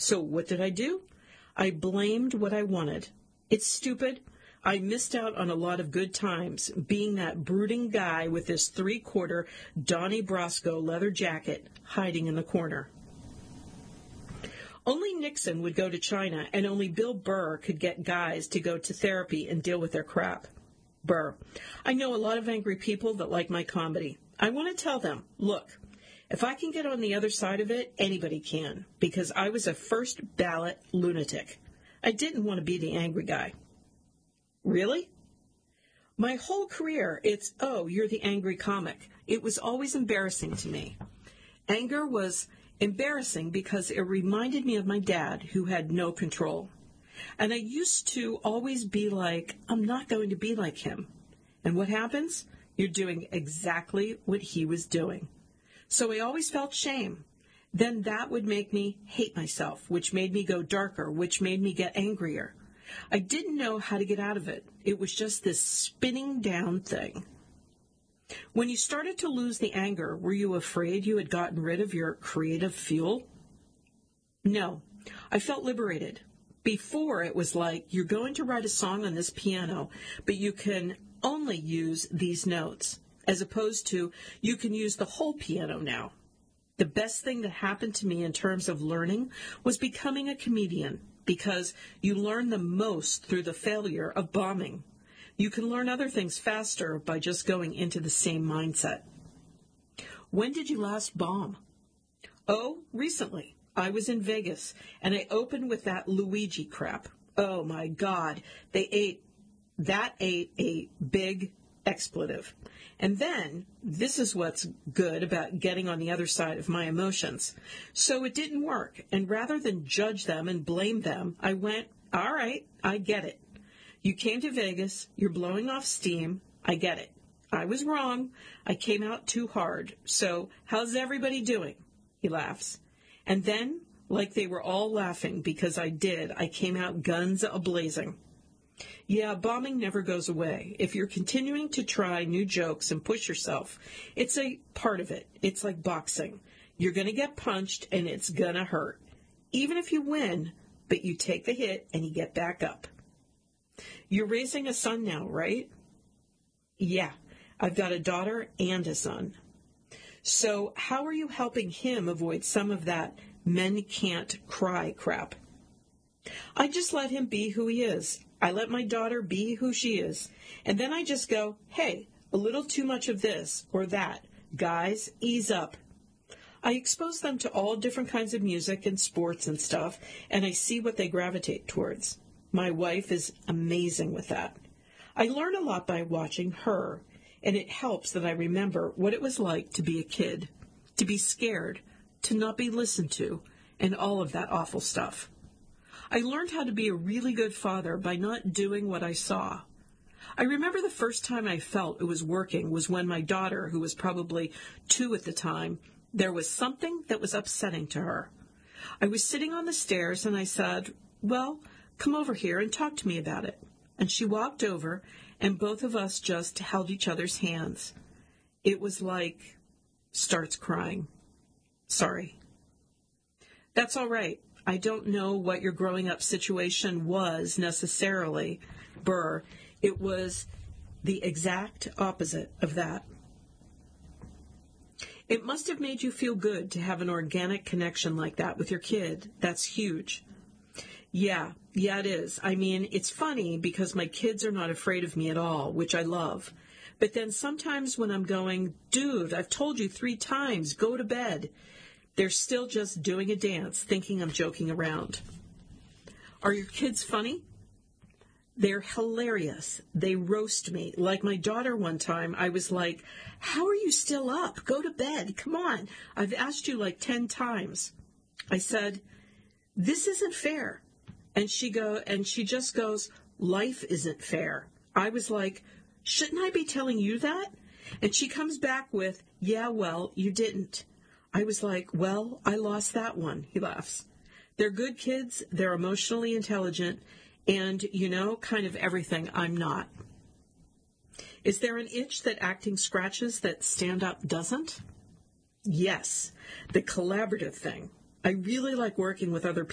So what did I do? I blamed what I wanted. It's stupid. I missed out on a lot of good times being that brooding guy with his 3/4 Donnie Brasco leather jacket hiding in the corner. Only Nixon would go to China, and only Bill Burr could get guys to go to therapy and deal with their crap. Burr: I know a lot of angry people that like my comedy. I want to tell them, look, if I can get on the other side of it, anybody can, because I was a first ballot lunatic. I didn't want to be the angry guy. Really? My whole career, it's, oh, you're the angry comic. It was always embarrassing to me. Anger was embarrassing because it reminded me of my dad, who had no control. And I used to always be like, I'm not going to be like him. And what happens? You're doing exactly what he was doing. So I always felt shame. Then that would make me hate myself, which made me go darker, which made me get angrier. I didn't know how to get out of it. It was just this spinning down thing. When you started to lose the anger, were you afraid you had gotten rid of your creative fuel? No, I felt liberated. Before, it was like, you're going to write a song on this piano, but you can only use these notes, as opposed to, you can use the whole piano now. The best thing that happened to me in terms of learning was becoming a comedian, because you learn the most through the failure of bombing. You can learn other things faster by just going into the same mindset. When did you last bomb? Oh, recently. I was in Vegas, and I opened with that Luigi crap. Oh, my God. That ate a big expletive. And then, this is what's good about getting on the other side of my emotions. So it didn't work, and rather than judge them and blame them, I went, all right, I get it. You came to Vegas, you're blowing off steam, I get it. I was wrong, I came out too hard, so how's everybody doing? He laughs. And then, like they were all laughing because I came out guns a-blazing. Yeah, bombing never goes away. If you're continuing to try new jokes and push yourself, it's a part of it. It's like boxing. You're going to get punched and it's going to hurt. Even if you win, but you take the hit and you get back up. You're raising a son now, right? Yeah, I've got a daughter and a son. So how are you helping him avoid some of that men can't cry crap? I just let him be who he is. I let my daughter be who she is. And then I just go, hey, a little too much of this or that. Guys, ease up. I expose them to all different kinds of music and sports and stuff, and I see what they gravitate towards. My wife is amazing with that. I learn a lot by watching her, and it helps that I remember what it was like to be a kid, to be scared, to not be listened to, and all of that awful stuff. I learned how to be a really good father by not doing what I saw. I remember the first time I felt it was working was when my daughter, who was probably 2 at the time, there was something that was upsetting to her. I was sitting on the stairs and I said, well, come over here and talk to me about it. And she walked over and both of us just held each other's hands. It was like, starts crying. Sorry. That's all right. I don't know what your growing up situation was necessarily, Burr. It was the exact opposite of that. It must have made you feel good to have an organic connection like that with your kid. That's huge. Yeah, it is. I mean, it's funny because my kids are not afraid of me at all, which I love. But then sometimes when I'm going, dude, I've told you 3 times, go to bed, they're still just doing a dance, thinking I'm joking around. Are your kids funny? They're hilarious. They roast me. Like my daughter one time, I was like, how are you still up? Go to bed. Come on. I've asked you like 10 times. I said, this isn't fair. And she just goes, life isn't fair. I was like, shouldn't I be telling you that? And she comes back with, yeah, well, you didn't. I was like, well, I lost that one. He laughs. They're good kids. They're emotionally intelligent. And, kind of everything I'm not. Is there an itch that acting scratches that stand-up doesn't? Yes, the collaborative thing. I really like working with other people.